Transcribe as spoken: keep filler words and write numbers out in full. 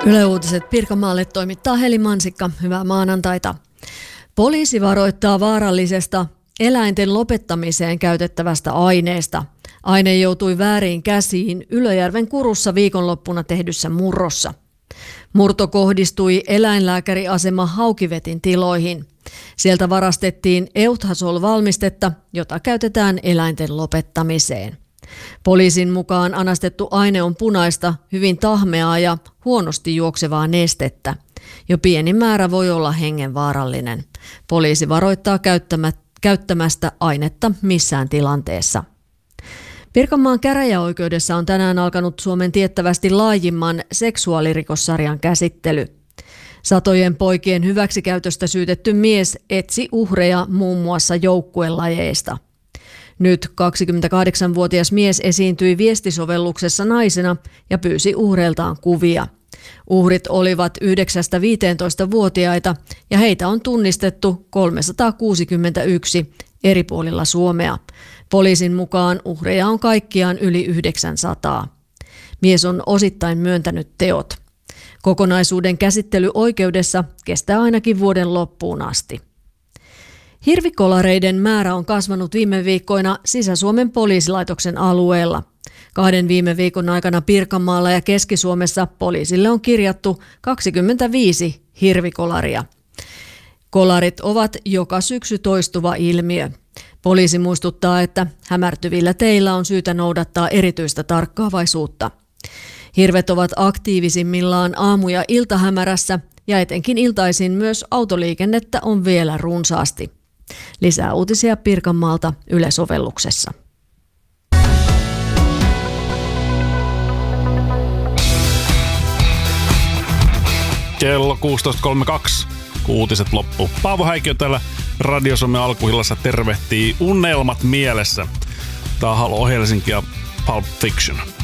Yle Uutiset Pirkanmaalle toimittaa Heli Mansikka. Hyvää maanantaita. Poliisi varoittaa vaarallisesta eläinten lopettamiseen käytettävästä aineesta. Aine joutui vääriin käsiin Ylöjärven Kurussa viikonloppuna tehdyssä murrossa. Murto kohdistui eläinlääkäriasema Haukivetin tiloihin. Sieltä varastettiin Euthasol-valmistetta, jota käytetään eläinten lopettamiseen. Poliisin mukaan anastettu aine on punaista, hyvin tahmeaa ja huonosti juoksevaa nestettä. Jo pieni määrä voi olla hengenvaarallinen. Poliisi varoittaa käyttämästä ainetta missään tilanteessa. Pirkanmaan käräjäoikeudessa on tänään alkanut Suomen tiettävästi laajimman seksuaalirikossarjan käsittely. Satojen poikien hyväksikäytöstä syytetty mies etsi uhreja muun muassa joukkuelajeista. Nyt kaksikymmentäkahdeksanvuotias mies esiintyi viestisovelluksessa naisena ja pyysi uhreiltaan kuvia. Uhrit olivat yhdeksästä viiteentoista-vuotiaita ja heitä on tunnistettu kolmesataakuusikymmentäyksi eri puolilla Suomea. Poliisin mukaan uhreja on kaikkiaan yli yhdeksänsataa. Mies on osittain myöntänyt teot. Kokonaisuuden käsittely oikeudessa kestää ainakin vuoden loppuun asti. Hirvikolareiden määrä on kasvanut viime viikkoina Sisä-Suomen poliisilaitoksen alueella. Kahden viime viikon aikana Pirkanmaalla ja Keski-Suomessa poliisille on kirjattu kaksikymmentäviisi hirvikolaria. Kolarit ovat joka syksy toistuva ilmiö. Poliisi muistuttaa, että hämärtyvillä teillä on syytä noudattaa erityistä tarkkaavaisuutta. Hirvet ovat aktiivisimmillaan aamu- ja iltahämärässä ja etenkin iltaisin myös autoliikennettä on vielä runsaasti. Lisää uutisia Pirkanmaalta Yle-sovelluksessa. Kello kuusitoista kolmekymmentäkaksi. Uutiset loppu. Paavo Häikkiö täällä Radio Suomen alkuillassa tervehtii Unelmat mielessä. Tää on Halo Helsinki ja Pulp Fiction.